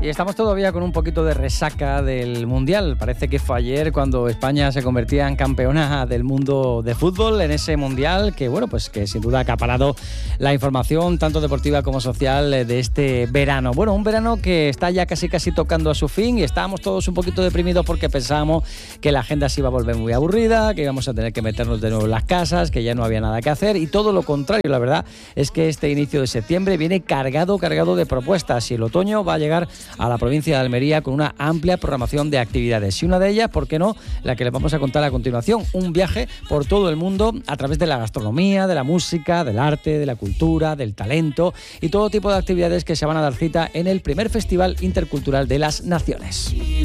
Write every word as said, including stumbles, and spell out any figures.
Y estamos todavía con un poquito de resaca del Mundial. Parece que fue ayer cuando España se convertía en campeona del mundo de fútbol en ese Mundial que, bueno, pues que sin duda ha acaparado la información tanto deportiva como social de este verano. Bueno, un verano que está ya casi casi tocando a su fin y estábamos todos un poquito deprimidos porque pensábamos que la agenda se iba a volver muy aburrida, que íbamos a tener que meternos de nuevo en las casas, que ya no había nada que hacer y todo lo contrario. La verdad es que este inicio de septiembre viene cargado, cargado de propuestas y el otoño va a llegar a la provincia de Almería con una amplia programación de actividades y una de ellas, ¿por qué no?, la que les vamos a contar a continuación, un viaje por todo el mundo a través de la gastronomía, de la música, del arte, de la cultura, del talento y todo tipo de actividades que se van a dar cita en el primer Festival Intercultural de las Naciones.